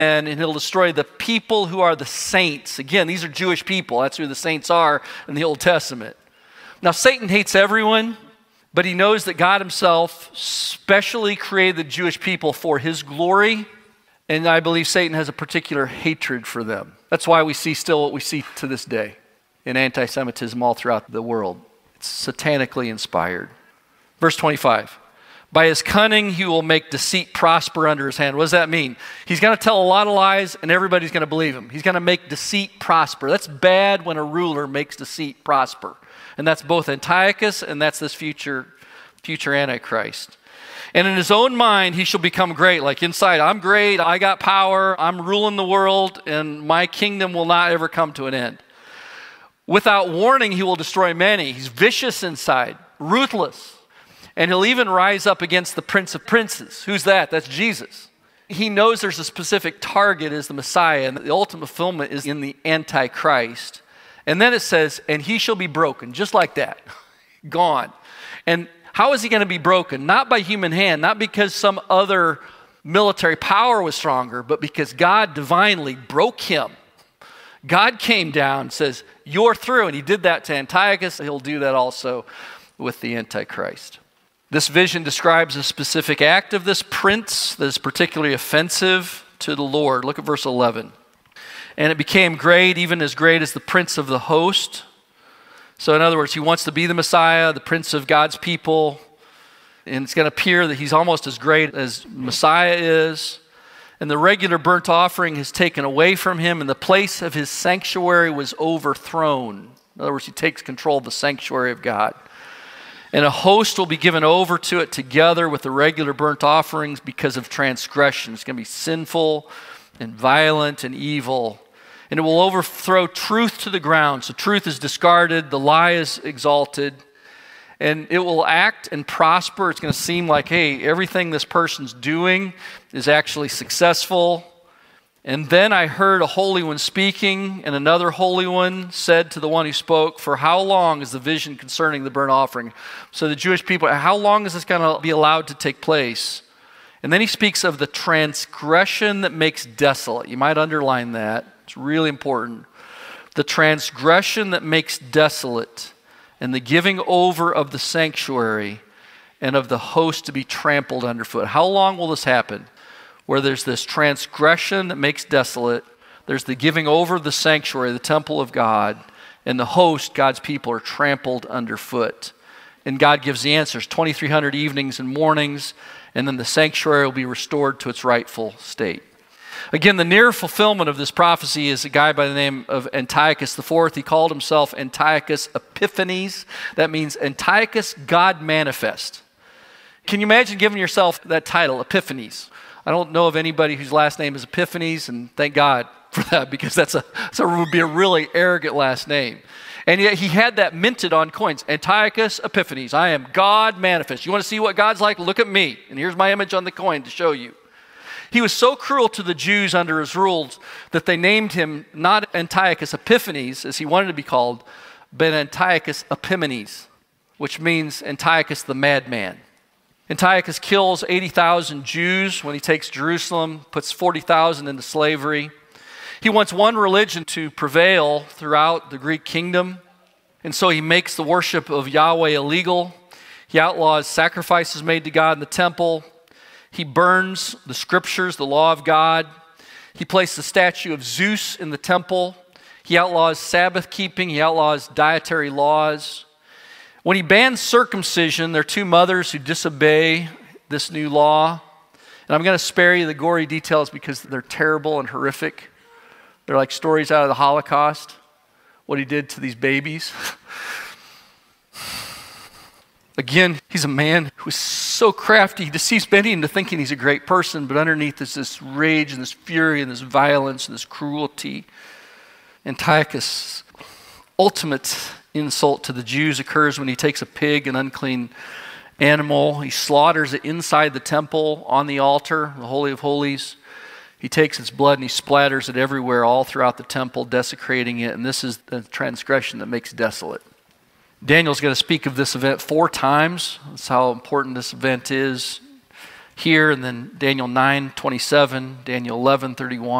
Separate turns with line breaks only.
and he'll destroy the people who are the saints. Again, these are Jewish people. That's who the saints are in the Old Testament. Now, Satan hates everyone, but he knows that God himself specially created the Jewish people for his glory, and I believe Satan has a particular hatred for them. That's why we see still what we see to this day in anti-Semitism all throughout the world. It's satanically inspired. Verse 25. By his cunning, he will make deceit prosper under his hand. What does that mean? He's going to tell a lot of lies, and everybody's going to believe him. He's going to make deceit prosper. That's bad when a ruler makes deceit prosper. And that's both Antiochus, and that's this future Antichrist. And in his own mind, he shall become great. Like inside, I'm great, I got power, I'm ruling the world, and my kingdom will not ever come to an end. Without warning, he will destroy many. He's vicious inside, ruthless. And he'll even rise up against the Prince of Princes. Who's that? That's Jesus. He knows there's a specific target as the Messiah, and the ultimate fulfillment is in the Antichrist. And then it says, and he shall be broken, just like that, gone. And how is he going to be broken? Not by human hand, not because some other military power was stronger, but because God divinely broke him. God came down and says, you're through. And he did that to Antiochus. He'll do that also with the Antichrist. This vision describes a specific act of this prince that is particularly offensive to the Lord. Look at verse 11. And it became great, even as great as the prince of the host. So in other words, he wants to be the Messiah, the prince of God's people. And it's going to appear that he's almost as great as Messiah is. And the regular burnt offering is taken away from him, and the place of his sanctuary was overthrown. In other words, he takes control of the sanctuary of God. And a host will be given over to it together with the regular burnt offerings because of transgression. It's going to be sinful and violent and evil. And it will overthrow truth to the ground. So truth is discarded, the lie is exalted, and it will act and prosper. It's going to seem like, hey, everything this person's doing is actually successful. And then I heard a holy one speaking, and another holy one said to the one who spoke, for how long is the vision concerning the burnt offering? So the Jewish people, how long is this going to be allowed to take place? And then he speaks of the transgression that makes desolate. You might underline that. It's really important. The transgression that makes desolate, and the giving over of the sanctuary and of the host to be trampled underfoot. How long will this happen? Where there's this transgression that makes desolate, there's the giving over of the sanctuary, the temple of God, and the host, God's people, are trampled underfoot. And God gives the answers, 2,300 evenings and mornings, and then the sanctuary will be restored to its rightful state. Again, the near fulfillment of this prophecy is a guy by the name of Antiochus IV. He called himself Antiochus Epiphanes. That means Antiochus God Manifest. Can you imagine giving yourself that title, Epiphanes? I don't know of anybody whose last name is Epiphanes, and thank God for that, because that would be a really arrogant last name. And yet he had that minted on coins. Antiochus Epiphanes. I am God manifest. You want to see what God's like? Look at me. And here's my image on the coin to show you. He was so cruel to the Jews under his rules that they named him not Antiochus Epiphanes, as he wanted to be called, but Antiochus Epimanes, which means Antiochus the madman. Antiochus kills 80,000 Jews when he takes Jerusalem, puts 40,000 into slavery. He wants one religion to prevail throughout the Greek kingdom, and so he makes the worship of Yahweh illegal. He outlaws sacrifices made to God in the temple. He burns the scriptures, the law of God. He placed the statue of Zeus in the temple. He outlaws Sabbath keeping. He outlaws dietary laws. When he bans circumcision, there are two mothers who disobey this new law. And I'm going to spare you the gory details because they're terrible and horrific. They're like stories out of the Holocaust, what he did to these babies. Again, he's a man who is so crafty. He deceives many into thinking he's a great person, but underneath is this rage and this fury and this violence and this cruelty. Antiochus' ultimate insult to the Jews occurs when he takes a pig, an unclean animal. He slaughters it inside the temple on the altar, the Holy of Holies. He takes its blood and he splatters it everywhere, all throughout the temple, desecrating it. And this is the transgression that makes desolate. Daniel's going to speak of this event 4 times. That's how important this event is. here, and then Daniel 9:27, Daniel 11:31.